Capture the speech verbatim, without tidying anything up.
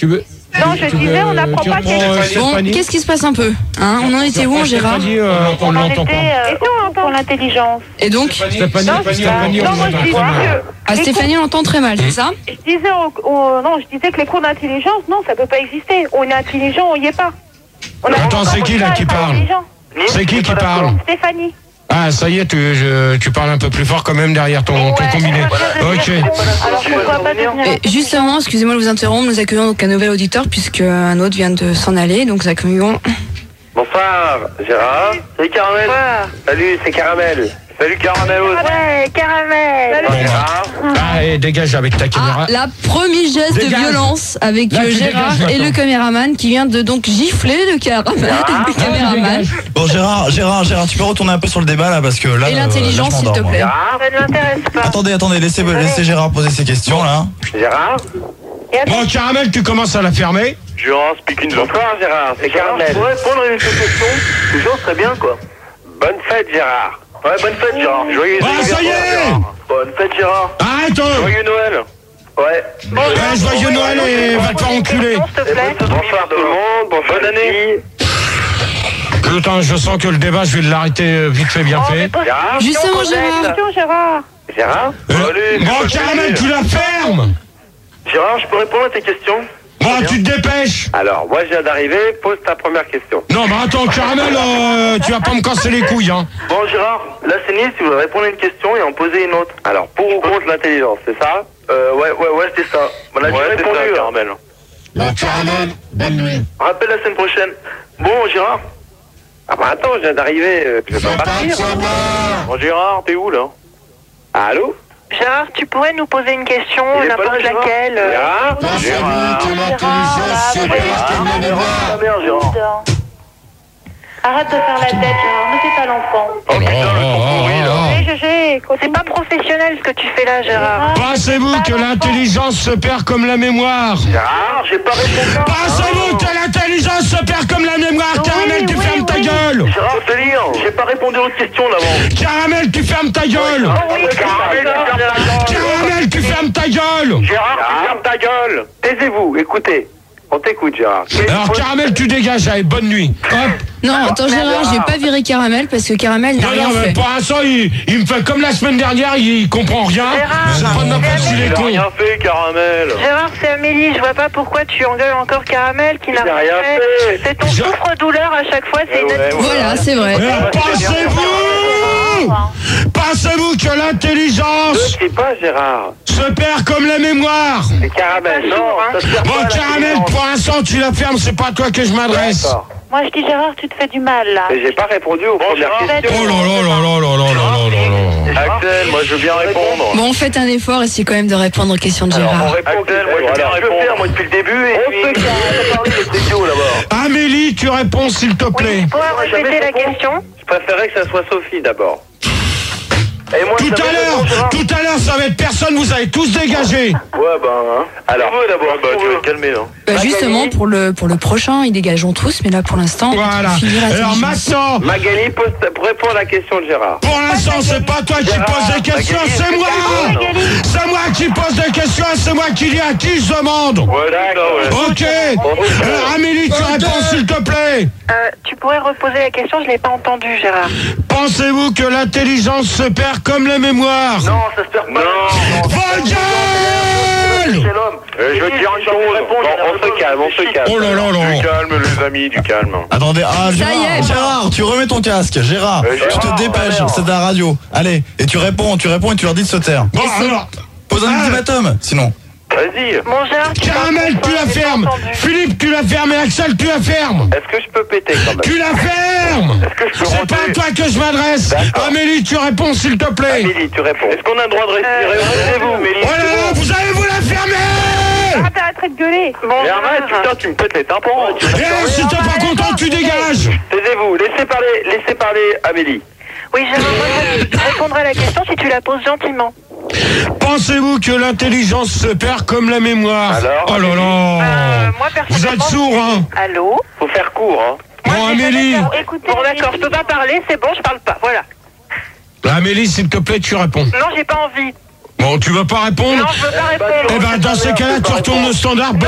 Tu veux... Non, je tu disais, veux, on n'apprend pas reprends, euh, quelque chose. Bon, Stéphanie qu'est-ce qui se passe un peu hein? On en était où, Gérard? Stéphanie, euh, on On en l'entend était pas. euh, on entend l'intelligence. Et donc Stéphanie, Non, Stéphanie, je- Stéphanie, non, on moi je l'entend disais pas mal. que... Ah, les Stéphanie, on entend très mal, c'est ça? cours- Je disais, au- au- non, je disais que les cours d'intelligence, non, ça peut pas exister. On est intelligent, on y est pas. On a- Attends, c'est qui, là, on est qui parle intelligent. C'est qui qui parle? Stéphanie. Ah, ça y est, tu, je- tu parles un peu plus fort quand même derrière ton, ton Ouais, combiné. on va Ok. devenir con. Alors pourquoi pas devenir Et justement, excusez-moi de vous interrompre, nous accueillons donc un nouvel auditeur puisque un autre vient de s'en aller, donc nous accueillons. Bonsoir, Gérard. Salut Caramel. Bonsoir. Salut, c'est Caramel. Salut Caramel. Ouais, caramel. Bon, bah. Ah, et dégage avec ta Ah, caméra. la premier geste de Dégage. violence avec Là, euh, tu Gérard dégages et le maintenant. caméraman qui vient de donc gifler le, caméraman, le caméraman. Bon Gérard, Gérard, Gérard, tu peux retourner un peu sur le débat là parce que là. Et euh, l'intelligence, là, je s'il te m'endors, moi. plaît. Gérard. Ça ne m'intéresse pas. Attendez, attendez, laissez, laissez Gérard poser ses questions là. Gérard. Et attends, Bon, Caramel, tu commences à la fermer. Gérard, speak in Bonsoir Gérard, c'est Caramel. Pour répondre à une question, toujours très bien quoi. Bonne fête Gérard. Ouais, bonne fête Gérard. Joyeux Ah, ça y est. Gérard. Bonne fête Gérard. Arrête oh. Joyeux Noël. Ouais. Ouais, joyeux Noël et va te faire enculer. s'il te plaît. Bonsoir tout le monde, bonne année. Attends, je sens que le débat, je vais l'arrêter euh, vite fait, bien Oh, mais fait. pose Gérard. Justement, pose la Gérard. question, Gérard. Gérard. Euh, Allez, Bon, c'est pas Caramel, fini. tu la fermes. Gérard, je peux répondre à tes questions? Bon, tu te dépêches. Alors, moi je viens d'arriver, pose ta première question. Non, mais attends, Caramel, euh, tu vas pas me casser les couilles, hein. Bon Gérard, là c'est Nice, tu voudrais répondre à une question et en poser une autre. Alors, pour ou contre l'intelligence, c'est ça? Euh, ouais, ouais, ouais, c'est ça. On a déjà répondu, ça, Caramel. Bon, Caramel, bonne nuit. Rappelle la semaine prochaine. Bon Gérard. Ah bah attends, je viens d'arriver, euh, je vais pas partir. Bon Gérard, t'es où là? Allô? Gérard, tu pourrais nous poser une question, Il est pas n'importe là, Gérard. laquelle. euh, Gérard? Gérard. Ta mère, Gérard. Arrête de faire la tête, Gérard, ne fais pas l'enfant. Oh putain, le con pourri là. Hé, Gégé, c'est pas professionnel ce que tu fais là, Gérard. Pensez-vous que l'intelligence se perd comme la mémoire? Gérard, j'ai pas répondu. Pensez-vous que l'intelligence se perd comme la mémoire? Oui, Caramel, tu oui, fermes ta oui. gueule. Gérard, je te dis, j'ai pas répondu aux questions d'avant. Caramel, tu fermes ta gueule. Oh oui, Caramel, tu fermes ta gueule. Caramel, tu fermes ta gueule. Gérard, tu fermes ta gueule. Taisez-vous, écoutez. On t'écoute, Gérard. Alors, Caramel, tu dégages, allez, bonne nuit. Hop. Non, attends Gérard, j'ai pas viré Caramel parce que Caramel n'a Non, rien non, mais fait. pour l'instant, il, il me fait comme la semaine dernière, il, il comprend rien. C'est pas de ma faute s'il est Il a con. rien fait, Caramel. Gérard, c'est Amélie, je vois pas pourquoi tu engueules encore Caramel qui n'a Il a rien rien fait. fait. C'est ton Je- souffre-douleur à chaque fois, c'est Eh une ouais, Voilà, c'est vrai. Eh, Pensez-vous Pensez-vous que l'intelligence Je sais pas, Gérard. se perd comme la mémoire? C'est Caramel. Non, ça se perd Bon, pas, la Caramel, différence. pour l'instant, tu la fermes, c'est pas à toi que je m'adresse. D'accord. Moi, je dis Gérard, tu te fais du mal là. Mais j'ai pas répondu aux premières Gérard. questions. Oh là là là là là là là là là. Axel, moi je veux bien répondre. Bon, faites un effort, essayez quand même de répondre aux questions de Alors, on Gérard. répond, Axel, moi je veux bien répondre. Moi depuis le début et puis... On se parler des studios là-bas. Amélie, tu réponds s'il te plaît. Tu pourrais Moi, répéter jamais la répondu. question? Je préférais que ça soit Sophie d'abord. Et moi, Tout ça à va, l'heure, Gérard tout à l'heure, ça va être personne, vous allez tous dégager. Ouais, ben, hein. Alors, d'abord, bah, tu vas te calmer, là. Bah, justement, pour le, pour le prochain, ils dégageront tous, mais là pour l'instant, Voilà. on finit Alors l'intelligence. maintenant, Magali, pose ta- pour répondre à la question de Gérard. pour l'instant, c'est pas toi qui Gérard, pose des questions, Magali, c'est moi. Magali. C'est moi qui pose des questions, c'est moi qui dis à qui je demande. Ouais, d'accord, ouais. Ok. Alors Amélie, tu réponds s'il te plaît. Euh, tu pourrais reposer la question, je l'ai pas entendu, Gérard. Pensez-vous que l'intelligence se perd comme la mémoire? Non, ça se perd pas. Non. Vos gueules! C'est l'homme. Euh, je veux te dire une chose. Bon, on se calme, on se calme. Oh là là là. Du calme, les amis, du calme. Attendez, ah Ça y Gérard, est. Gérard, tu remets ton casque, Gérard, Euh, tu Gérard, te dépêches, merde. c'est de la radio. Allez, et tu réponds, tu réponds et tu leur dis de se taire. Bon alors, Pose un Ah. ultimatum, sinon. Vas-y. Bon, Gérard, tu Caramel, parles tu la fort, j'ai pas fermes. entendu. Philippe, tu la fermes et Axel, tu la fermes. Est-ce que je peux péter quand même? Tu la fermes. Est-ce que je peux C'est pas à rentrer? toi que je m'adresse. D'accord. Amélie, tu réponds s'il te plaît. Amélie, tu réponds. Est-ce qu'on a le droit de respirer? Taisez-vous, Amélie. Oh là là, vous allez vous la fermer. Arrête, arrêtez de gueuler. Bon, Mais arrête, Gérard. putain, tu me pètes les tympans. Eh, si t'es pas content, tu dégages. Taisez-vous, laissez parler, laissez parler Amélie. Oui, Gérard, moi, je répondrai à la question si tu la poses gentiment. Pensez-vous que l'intelligence se perd comme la mémoire? Alors, Oh là Euh, là. moi, Vous êtes personnellement... sourd, hein? Allô? Faut faire court, hein. Moi, Bon, j'ai jamais Amélie. fait- Écoutez, bon, d'accord, je peux pas parler, c'est bon, je parle pas, voilà. Amélie, s'il te plaît, tu réponds. Non, j'ai pas envie. Bon, tu veux pas répondre? Non, je veux pas répondre. Eh ben, dans ces cas-là, tu retournes au standard. Bonne